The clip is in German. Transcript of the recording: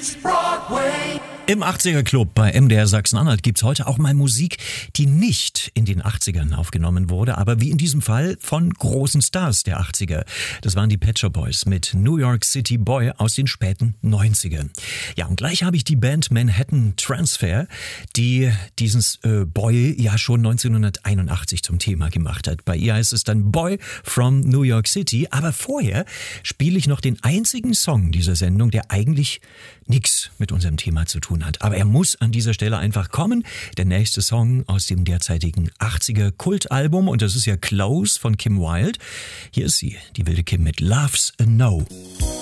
Im 80er Club bei MDR Sachsen-Anhalt gibt's heute auch mal Musik, die nicht in den 80ern aufgenommen wurde, aber wie in diesem Fall von großen Stars der 80er. Das waren die Pet Shop Boys mit New York City Boy aus den späten 90ern. Ja, und gleich habe ich die Band Manhattan Transfer, die dieses Boy ja schon 1981 zum Thema gemacht hat. Bei ihr heißt es dann Boy from New York City, aber vorher spiele ich noch den einzigen Song dieser Sendung, der eigentlich nichts mit unserem Thema zu tun hat. Aber er muss an dieser Stelle einfach kommen. Der nächste Song aus dem derzeitigen 80er Kultalbum, und das ist ja Close von Kim Wilde. Hier ist sie, die wilde Kim mit Love's a No.